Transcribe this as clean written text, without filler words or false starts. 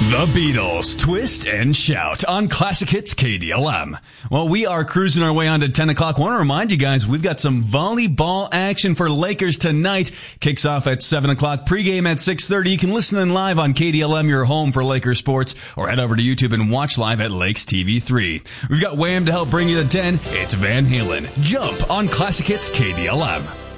The Beatles, Twist and Shout on Classic Hits KDLM. Well, we are cruising our way on to 10 o'clock. I want to remind you guys, we've got some volleyball action for Lakers tonight. Kicks off at 7 o'clock, pregame at 6:30. You can listen in live on KDLM, your home for Lakers sports, or head over to YouTube and watch live at Lakes TV 3. We've got Wham to help bring you the 10. It's Van Halen. Jump on Classic Hits KDLM.